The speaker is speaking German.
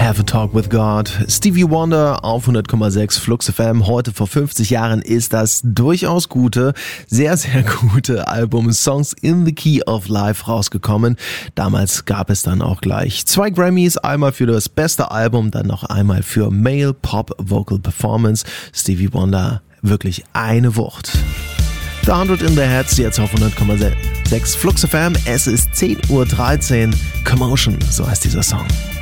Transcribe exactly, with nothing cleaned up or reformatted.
Have a Talk with God. Stevie Wonder auf hundert Komma sechs Flux F M. Heute vor fünfzig Jahren ist das durchaus gute, sehr, sehr gute Album Songs in the Key of Life rausgekommen. Damals gab es dann auch gleich zwei Grammys, einmal für das beste Album, dann noch einmal für Male Pop Vocal Performance. Stevie Wonder, wirklich eine Wucht. The hundred in the Heads, jetzt auf hundert Komma sechs Flux F M. Es ist zehn Uhr dreizehn. Commotion, so heißt dieser Song.